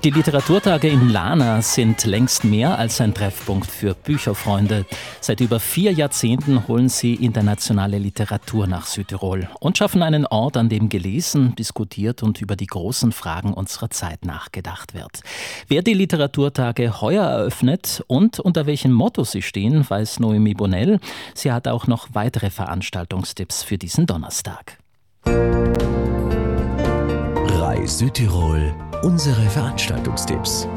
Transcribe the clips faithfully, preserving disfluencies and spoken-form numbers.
Die Literaturtage in Lana sind längst mehr als ein Treffpunkt für Bücherfreunde. Seit über vier Jahrzehnten holen sie internationale Literatur nach Südtirol und schaffen einen Ort, an dem gelesen, diskutiert und über die großen Fragen unserer Zeit nachgedacht wird. Wer die Literaturtage heuer eröffnet und unter welchem Motto sie stehen, weiß Noemi Bonnell. Sie hat auch noch weitere Veranstaltungstipps für diesen Donnerstag. Reis Südtirol. Unsere Veranstaltungstipps.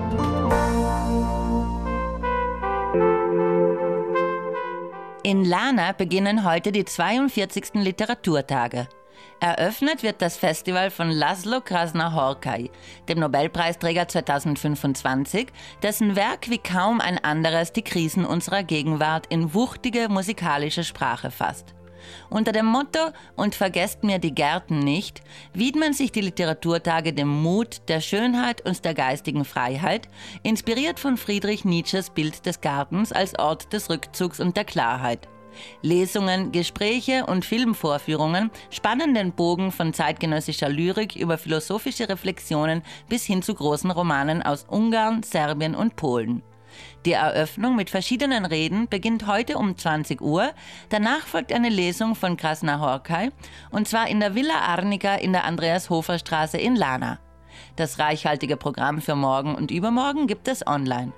In Lana beginnen heute die zweiundvierzigsten Literaturtage. Eröffnet wird das Festival von Laszlo Krasna-Horkai, dem Nobelpreisträger zweitausendfünfundzwanzig, dessen Werk wie kaum ein anderes die Krisen unserer Gegenwart in wuchtige musikalische Sprache fasst. Unter dem Motto »Und vergesst mir die Gärten nicht« widmen sich die Literaturtage dem Mut, der Schönheit und der geistigen Freiheit, inspiriert von Friedrich Nietzsches Bild des Gartens als Ort des Rückzugs und der Klarheit. Lesungen, Gespräche und Filmvorführungen spannen den Bogen von zeitgenössischer Lyrik über philosophische Reflexionen bis hin zu großen Romanen aus Ungarn, Serbien und Polen. Die Eröffnung mit verschiedenen Reden beginnt heute um zwanzig Uhr. Danach folgt eine Lesung von Krasna-Horkai, und zwar in der Villa Arnica in der Andreas-Hofer-Straße in Lana. Das reichhaltige Programm für morgen und übermorgen gibt es online.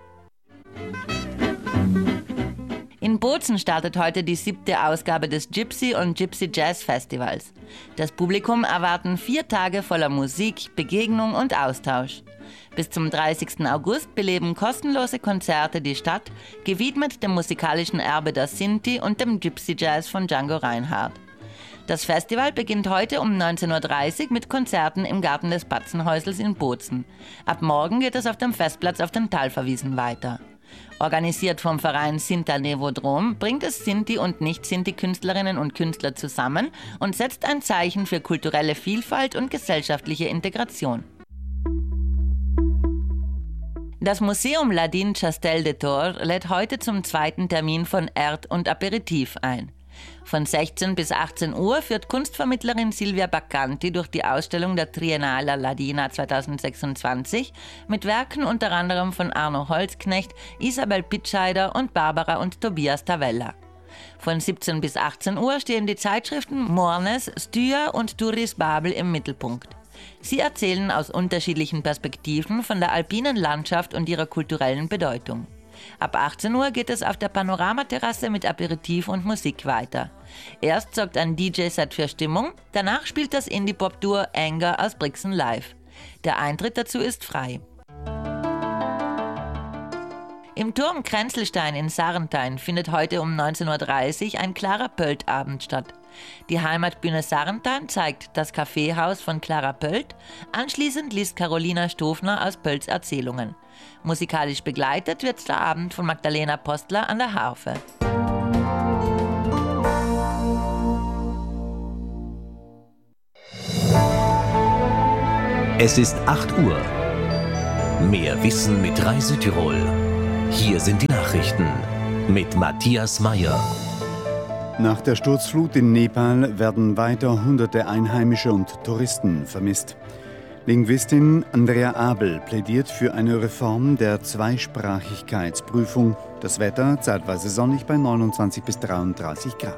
In Bozen startet heute die siebte Ausgabe des Gypsy und Gypsy Jazz Festivals. Das Publikum erwarten vier Tage voller Musik, Begegnung und Austausch. Bis zum dreißigsten August beleben kostenlose Konzerte die Stadt, gewidmet dem musikalischen Erbe der Sinti und dem Gypsy Jazz von Django Reinhardt. Das Festival beginnt heute um neunzehn Uhr dreißig mit Konzerten im Garten des Batzenhäusels in Bozen. Ab morgen geht es auf dem Festplatz auf den Talverwiesen weiter. Organisiert vom Verein Sinta Nevodrom bringt es Sinti und Nicht-Sinti-Künstlerinnen und Künstler zusammen und setzt ein Zeichen für kulturelle Vielfalt und gesellschaftliche Integration. Das Museum Ladin Chastel de Tor lädt heute zum zweiten Termin von Erd und Aperitif ein. Von sechzehn bis achtzehn Uhr führt Kunstvermittlerin Silvia Baccanti durch die Ausstellung der Triennale Ladina zweitausendsechsundzwanzig mit Werken unter anderem von Arno Holzknecht, Isabel Pitscheider und Barbara und Tobias Tavella. Von siebzehn bis achtzehn Uhr stehen die Zeitschriften Mornes, Stya und Turis Babel im Mittelpunkt. Sie erzählen aus unterschiedlichen Perspektiven von der alpinen Landschaft und ihrer kulturellen Bedeutung. Ab achtzehn Uhr geht es auf der Panoramaterrasse mit Aperitif und Musik weiter. Erst sorgt ein D J-Set für Stimmung, danach spielt das Indie-Pop-Duo Anger aus Brixen live. Der Eintritt dazu ist frei. Im Turm Kränzelstein in Sarntein findet heute um neunzehn Uhr dreißig ein Clara Pölt-Abend statt. Die Heimatbühne Sarntein zeigt das Kaffeehaus von Clara Pölt. Anschließend liest Carolina Stofner aus Pölts Erzählungen. Musikalisch begleitet wird der Abend von Magdalena Postler an der Harfe. Es ist acht Uhr. Mehr Wissen mit Reis Südtirol. Hier sind die Nachrichten mit Matthias Meyer. Nach der Sturzflut in Nepal werden weiter hunderte Einheimische und Touristen vermisst. Linguistin Andrea Abel plädiert für eine Reform der Zweisprachigkeitsprüfung. Das Wetter zeitweise sonnig bei neunundzwanzig bis dreiunddreißig Grad.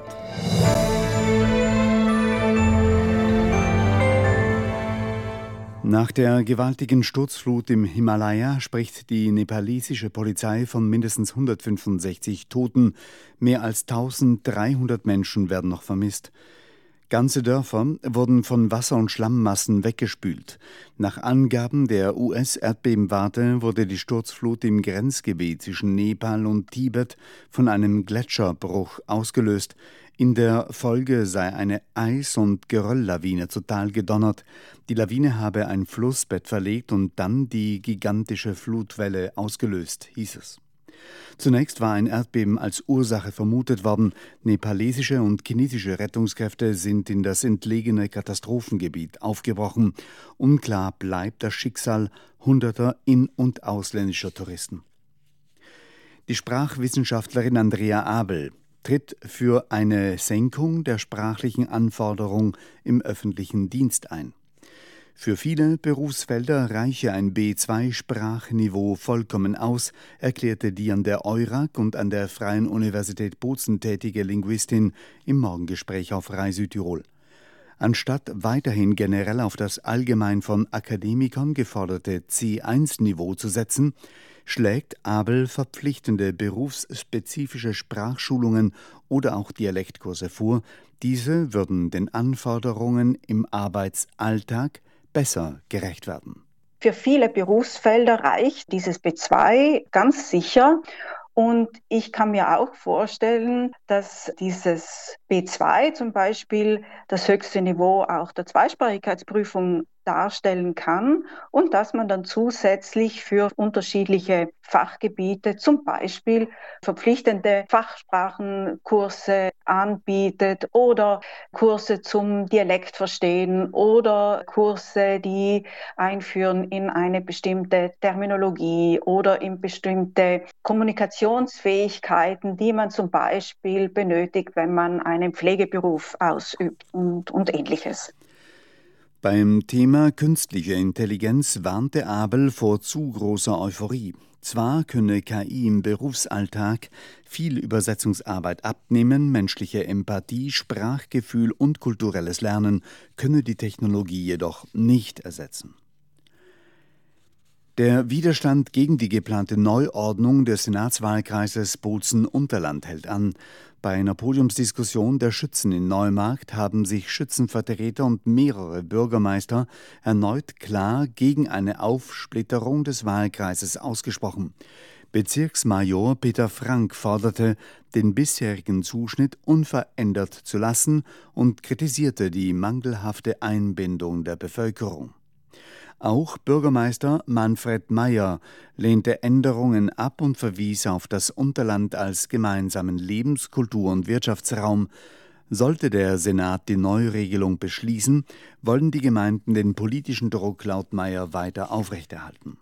Nach der gewaltigen Sturzflut im Himalaya spricht die nepalesische Polizei von mindestens hundertfünfundsechzig Toten. Mehr als eintausenddreihundert Menschen werden noch vermisst. Ganze Dörfer wurden von Wasser- und Schlammmassen weggespült. Nach Angaben der U S-Erdbebenwarte wurde die Sturzflut im Grenzgebiet zwischen Nepal und Tibet von einem Gletscherbruch ausgelöst. In der Folge sei eine Eis- und Gerölllawine zu Tal gedonnert. Die Lawine habe ein Flussbett verlegt und dann die gigantische Flutwelle ausgelöst, hieß es. Zunächst war ein Erdbeben als Ursache vermutet worden. Nepalesische und chinesische Rettungskräfte sind in das entlegene Katastrophengebiet aufgebrochen. Unklar bleibt das Schicksal hunderter in- und ausländischer Touristen. Die Sprachwissenschaftlerin Andrea Abel tritt für eine Senkung der sprachlichen Anforderung im öffentlichen Dienst ein. Für viele Berufsfelder reiche ein B zwei Sprachniveau vollkommen aus, erklärte die an der EURAG und an der Freien Universität Bozen tätige Linguistin im Morgengespräch auf Rai Südtirol. Anstatt weiterhin generell auf das allgemein von Akademikern geforderte C eins Niveau zu setzen, schlägt Abel verpflichtende berufsspezifische Sprachschulungen oder auch Dialektkurse vor. Diese würden den Anforderungen im Arbeitsalltag besser gerecht werden. Für viele Berufsfelder reicht dieses B zwei ganz sicher. Und ich kann mir auch vorstellen, dass dieses B zwei zum Beispiel das höchste Niveau auch der Zweisprachigkeitsprüfung darstellen kann und dass man dann zusätzlich für unterschiedliche Fachgebiete zum Beispiel verpflichtende Fachsprachenkurse anbietet oder Kurse zum Dialektverstehen oder Kurse, die einführen in eine bestimmte Terminologie oder in bestimmte Kommunikationsfähigkeiten, die man zum Beispiel benötigt, wenn man einen Pflegeberuf ausübt und, und Ähnliches. Beim Thema künstliche Intelligenz warnte Abel vor zu großer Euphorie. Zwar könne K I im Berufsalltag viel Übersetzungsarbeit abnehmen, menschliche Empathie, Sprachgefühl und kulturelles Lernen könne die Technologie jedoch nicht ersetzen. Der Widerstand gegen die geplante Neuordnung des Senatswahlkreises Bozen-Unterland hält an. Bei einer Podiumsdiskussion der Schützen in Neumarkt haben sich Schützenvertreter und mehrere Bürgermeister erneut klar gegen eine Aufsplitterung des Wahlkreises ausgesprochen. Bezirksmajor Peter Frank forderte, den bisherigen Zuschnitt unverändert zu lassen und kritisierte die mangelhafte Einbindung der Bevölkerung. Auch Bürgermeister Manfred Meyer lehnte Änderungen ab und verwies auf das Unterland als gemeinsamen Lebens-, Kultur- und Wirtschaftsraum. Sollte der Senat die Neuregelung beschließen, wollen die Gemeinden den politischen Druck laut Meyer weiter aufrechterhalten.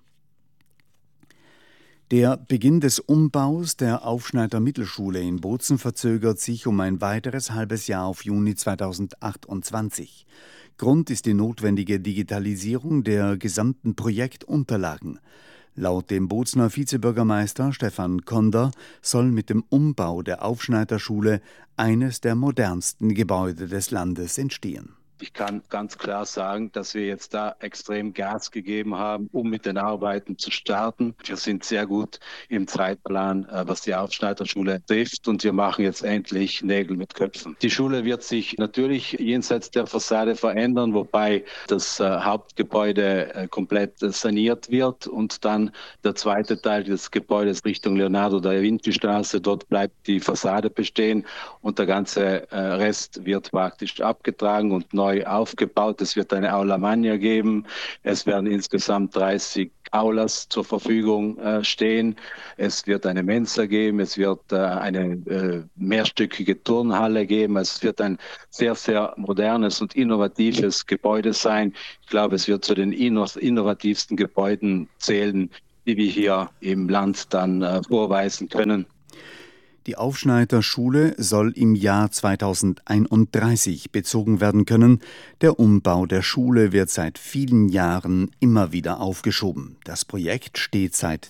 Der Beginn des Umbaus der Aufschneider Mittelschule in Bozen verzögert sich um ein weiteres halbes Jahr auf Juni zweitausendachtundzwanzig. Grund ist die notwendige Digitalisierung der gesamten Projektunterlagen. Laut dem Bozener Vizebürgermeister Stefan Konder soll mit dem Umbau der Aufschneiderschule eines der modernsten Gebäude des Landes entstehen. Ich kann ganz klar sagen, dass wir jetzt da extrem Gas gegeben haben, um mit den Arbeiten zu starten. Wir sind sehr gut im Zeitplan, was die Aufschneiderschule trifft, und wir machen jetzt endlich Nägel mit Köpfen. Die Schule wird sich natürlich jenseits der Fassade verändern, wobei das Hauptgebäude komplett saniert wird und dann der zweite Teil des Gebäudes Richtung Leonardo da Vinci Straße, dort bleibt die Fassade bestehen und der ganze Rest wird praktisch abgetragen und neu aufgebaut. Es wird eine Aula Magna geben. Es werden insgesamt dreißig Aulas zur Verfügung äh, stehen. Es wird eine Mensa geben. Es wird äh, eine äh, mehrstöckige Turnhalle geben. Es wird ein sehr, sehr modernes und innovatives Gebäude sein. Ich glaube, es wird zu den inno- innovativsten Gebäuden zählen, die wir hier im Land dann äh, vorweisen können. Die Aufschneiderschule soll im Jahr zweitausendeinunddreißig bezogen werden können. Der Umbau der Schule wird seit vielen Jahren immer wieder aufgeschoben. Das Projekt steht seit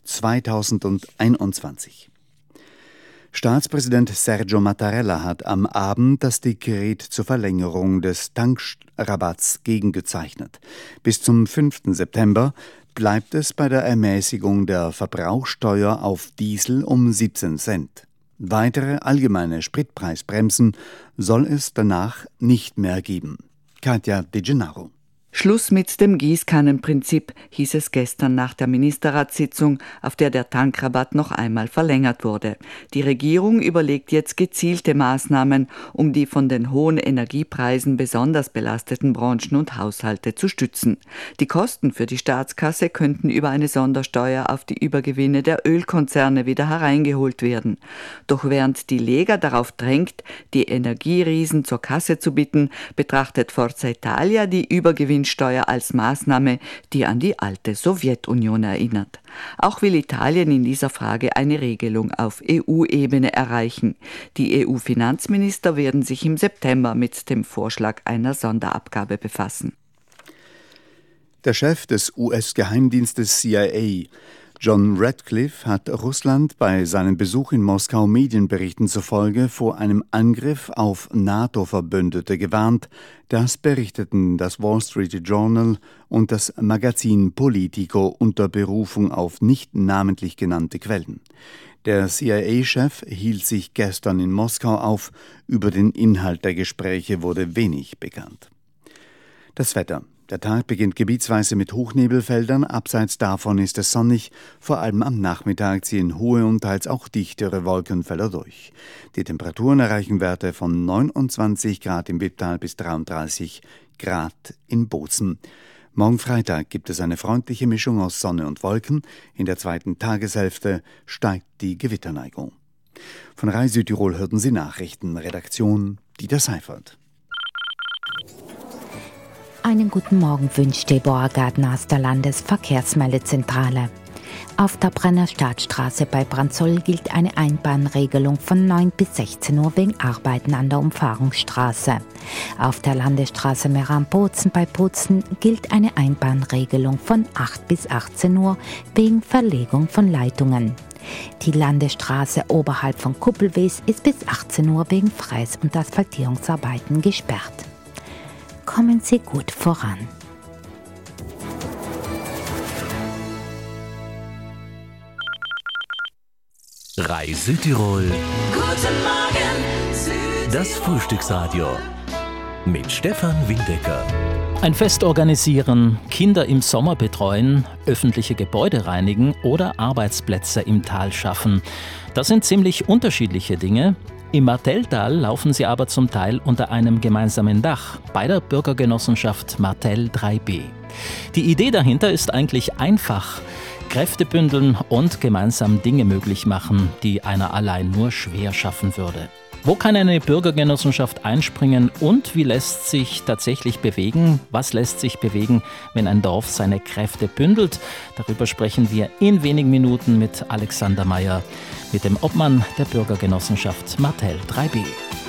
zweitausendeinundzwanzig. Staatspräsident Sergio Mattarella hat am Abend das Dekret zur Verlängerung des Tankrabatts gegengezeichnet. Bis zum fünften September bleibt es bei der Ermäßigung der Verbrauchsteuer auf Diesel um siebzehn Cent. Weitere allgemeine Spritpreisbremsen soll es danach nicht mehr geben. Katja De Gennaro. Schluss mit dem Gießkannenprinzip, hieß es gestern nach der Ministerratssitzung, auf der der Tankrabatt noch einmal verlängert wurde. Die Regierung überlegt jetzt gezielte Maßnahmen, um die von den hohen Energiepreisen besonders belasteten Branchen und Haushalte zu stützen. Die Kosten für die Staatskasse könnten über eine Sondersteuer auf die Übergewinne der Ölkonzerne wieder hereingeholt werden. Doch während die Lega darauf drängt, die Energieriesen zur Kasse zu bitten, betrachtet Forza Italia die Übergewinne Steuer als Maßnahme, die an die alte Sowjetunion erinnert. Auch will Italien in dieser Frage eine Regelung auf E U-Ebene erreichen. Die E U-Finanzminister werden sich im September mit dem Vorschlag einer Sonderabgabe befassen. Der Chef des U S-Geheimdienstes C I A, John Radcliffe, hat Russland bei seinem Besuch in Moskau Medienberichten zufolge vor einem Angriff auf NATO-Verbündete gewarnt. Das berichteten das Wall Street Journal und das Magazin Politico unter Berufung auf nicht namentlich genannte Quellen. Der C I A-Chef hielt sich gestern in Moskau auf. Über den Inhalt der Gespräche wurde wenig bekannt. Das Wetter. Der Tag beginnt gebietsweise mit Hochnebelfeldern, abseits davon ist es sonnig, vor allem am Nachmittag ziehen hohe und teils auch dichtere Wolkenfelder durch. Die Temperaturen erreichen Werte von neunundzwanzig Grad im Wipptal bis dreiunddreißig Grad in Bozen. Morgen Freitag gibt es eine freundliche Mischung aus Sonne und Wolken, in der zweiten Tageshälfte steigt die Gewitterneigung. Von Rai Südtirol hörten Sie Nachrichten, Redaktion Dieter Seifert. Einen guten Morgen wünscht Deborah Gardner aus der Landesverkehrsmeldezentrale. Auf der Brenner Staatsstraße bei Branzoll gilt eine Einbahnregelung von neun bis sechzehn Uhr wegen Arbeiten an der Umfahrungsstraße. Auf der Landesstraße Meran-Bozen bei Bozen gilt eine Einbahnregelung von acht bis achtzehn Uhr wegen Verlegung von Leitungen. Die Landesstraße oberhalb von Kuppelwes ist bis achtzehn Uhr wegen Freiß- und Asphaltierungsarbeiten gesperrt. Kommen Sie gut voran. Rai Südtirol. Guten Morgen, Südtirol. Das Frühstücksradio mit Stefan Windecker. Ein Fest organisieren, Kinder im Sommer betreuen, öffentliche Gebäude reinigen oder Arbeitsplätze im Tal schaffen. Das sind ziemlich unterschiedliche Dinge. Im Martelltal laufen sie aber zum Teil unter einem gemeinsamen Dach bei der Bürgergenossenschaft Martell drei b. Die Idee dahinter ist eigentlich einfach: Kräfte bündeln und gemeinsam Dinge möglich machen, die einer allein nur schwer schaffen würde. Wo kann eine Bürgergenossenschaft einspringen und wie lässt sich tatsächlich bewegen? Was lässt sich bewegen, wenn ein Dorf seine Kräfte bündelt? Darüber sprechen wir in wenigen Minuten mit Alexander Meyer, mit dem Obmann der Bürgergenossenschaft Martell drei b.